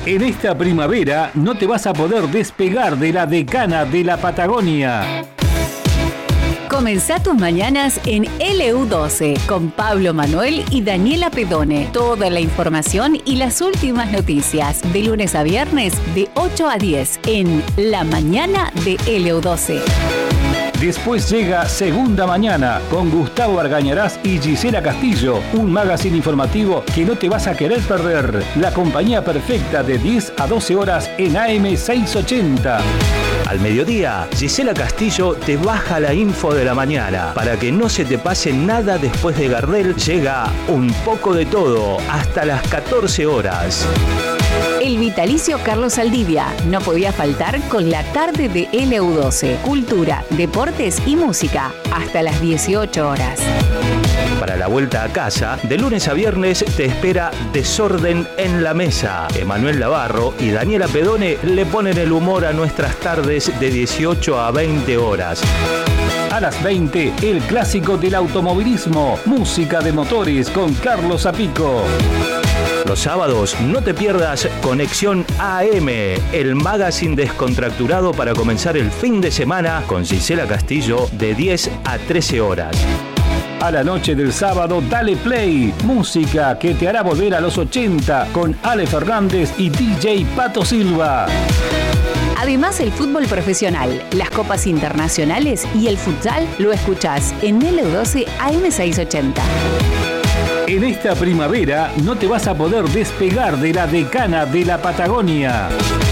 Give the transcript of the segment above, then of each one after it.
En esta primavera no te vas a poder despegar de la decana de la Patagonia. Comenzá tus mañanas en LU12 con Pablo Manuel y Daniela Pedone. Toda la información y las últimas noticias de lunes a viernes de 8 a 10 en La Mañana de LU12. Después llega Segunda Mañana con Gustavo Argañarás y Gisela Castillo, un magazine informativo que no te vas a querer perder. La compañía perfecta de 10 a 12 horas en AM 680. Al mediodía, Gisela Castillo te baja la info de la mañana. Para que no se te pase nada después de Gardel, llega Un poco de todo hasta las 14 horas. El vitalicio Carlos Saldivia no podía faltar con la tarde de LU12. Cultura, deportes y música hasta las 18 horas. Para la vuelta a casa, de lunes a viernes te espera Desorden en la Mesa. Emanuel Navarro y Daniela Pedone le ponen el humor a nuestras tardes de 18 a 20 horas. A las 20, el clásico del automovilismo, música de motores con Carlos Zapico. Los sábados no te pierdas Conexión AM, el magazine descontracturado para comenzar el fin de semana con Gisela Castillo de 10 a 13 horas. A la noche del sábado, dale play, música que te hará volver a los 80 con Ale Fernández y DJ Pato Silva. Además, el fútbol profesional, las copas internacionales y el futsal lo escuchás en LU12 AM680. En esta primavera no te vas a poder despegar de la decana de la Patagonia.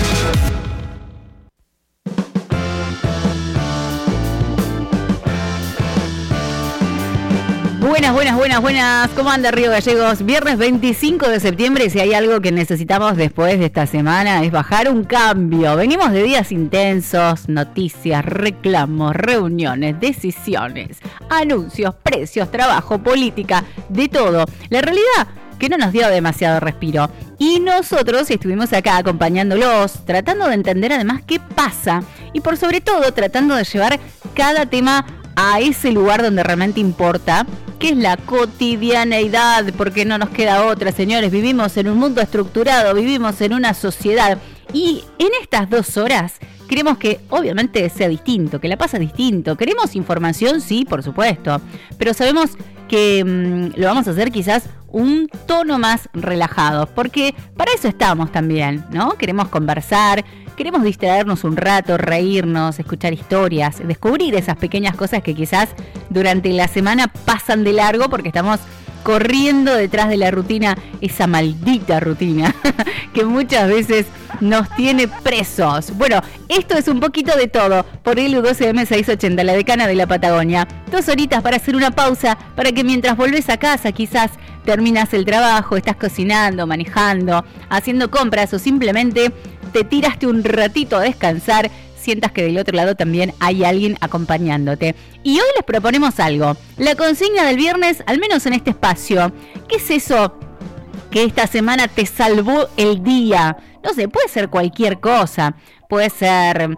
Buenas. ¿Cómo anda Río Gallegos? Viernes 25 de septiembre. Si hay algo que necesitamos después de esta semana es bajar un cambio. Venimos de días intensos, noticias, reclamos, reuniones, decisiones, anuncios, precios, trabajo, política, de todo. La realidad que no nos dio demasiado respiro. Y nosotros estuvimos acá acompañándolos, tratando de entender además qué pasa y por sobre todo tratando de llevar cada tema a ese lugar donde realmente importa, que es la cotidianeidad, porque no nos queda otra, señores. Vivimos en un mundo estructurado, vivimos en una sociedad y en estas 2 horas queremos que obviamente sea distinto, que la pase distinto. Queremos información, sí, por supuesto, pero sabemos que lo vamos a hacer quizás un tono más relajado, porque para eso estamos también, ¿no? Queremos conversar, queremos distraernos un rato, reírnos, escuchar historias, descubrir esas pequeñas cosas que quizás durante la semana pasan de largo porque estamos corriendo detrás de la rutina, esa maldita rutina que muchas veces nos tiene presos. Bueno, esto es un poquito de todo por LU12M680, la decana de la Patagonia. 2 horitas para hacer una pausa, para que mientras volvés a casa quizás terminas el trabajo, estás cocinando, manejando, haciendo compras o simplemente te tiraste un ratito a descansar, sientas que del otro lado también hay alguien acompañándote. Y hoy les proponemos algo. La consigna del viernes, al menos en este espacio. ¿Qué es eso que esta semana te salvó el día? No sé, puede ser cualquier cosa. Puede ser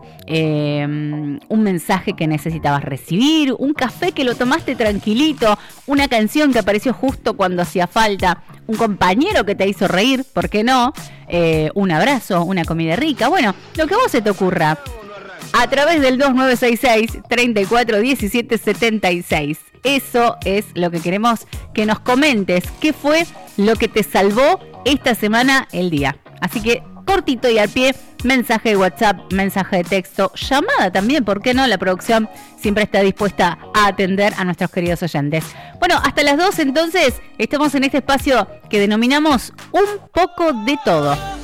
un mensaje que necesitabas recibir, un café que lo tomaste tranquilito, una canción que apareció justo cuando hacía falta, un compañero que te hizo reír, ¿por qué no? Un abrazo, una comida rica. Bueno, lo que a vos se te ocurra. A través del 2966-341776. Eso es lo que queremos que nos comentes. ¿Qué fue lo que te salvó esta semana el día? Así que cortito y al pie, mensaje de WhatsApp, mensaje de texto, llamada también, ¿por qué no? La producción siempre está dispuesta a atender a nuestros queridos oyentes. Bueno, hasta las 2 entonces estamos en este espacio que denominamos Un poco de todo.